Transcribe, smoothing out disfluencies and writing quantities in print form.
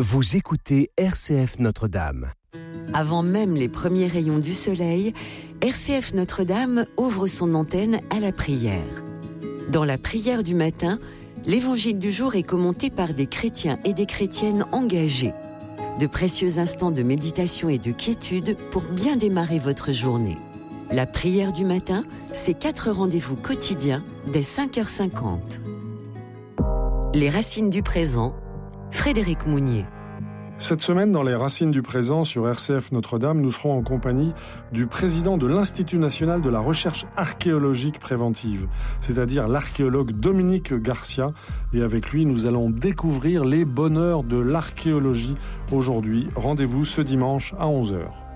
Vous écoutez RCF Notre-Dame. Avant même les premiers rayons du soleil, RCF Notre-Dame ouvre son antenne à la prière. Dans la prière du matin, l'évangile du jour est commenté par des chrétiens et des chrétiennes engagés. De précieux instants de méditation et de quiétude pour bien démarrer votre journée. La prière du matin, c'est 4 rendez-vous quotidiens dès 5h50. Les racines du présent, Frédéric Mounier. Cette semaine, dans les Racines du présent sur RCF Notre-Dame, nous serons en compagnie du président de l'Institut national de la recherche archéologique préventive, c'est-à-dire l'archéologue Dominique Garcia. Et avec lui, nous allons découvrir les bonheurs de l'archéologie aujourd'hui. Rendez-vous ce dimanche à 11h.